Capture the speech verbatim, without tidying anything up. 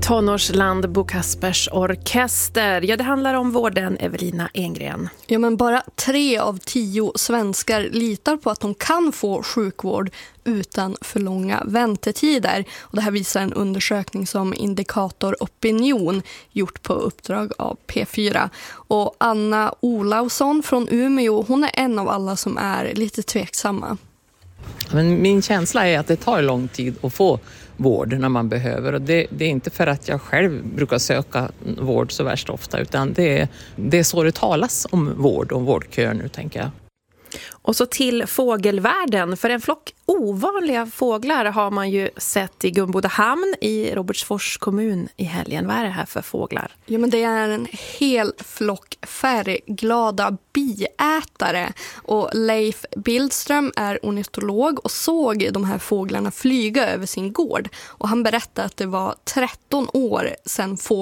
Tonårsland Bo Kaspers orkester. Ja, det handlar om vården, Evelina Engren. Ja, men bara tre av tio svenskar litar på att de kan få sjukvård utan för långa väntetider. Och det här visar en undersökning som Indikator Opinion gjort på uppdrag av P fyra. Och Anna Olausson från Umeå, hon är en av alla som är lite tveksamma. Men min känsla är att det tar lång tid att få vård när man behöver. Och det, det är inte för att jag själv brukar söka vård så värst ofta, utan det är, det är så det talas om vård och vårdköer nu, tänker jag. Och så till fågelvärlden. För en flock ovanliga fåglar har man ju sett i Gumbodahamn i Robertsfors kommun i helgen. Vad är det här för fåglar? Ja, men det är en hel flock färgglada biätare. Och Leif Bildström är ornitolog och såg de här fåglarna flyga över sin gård. Och han berättade att det var tretton år sedan fåglarna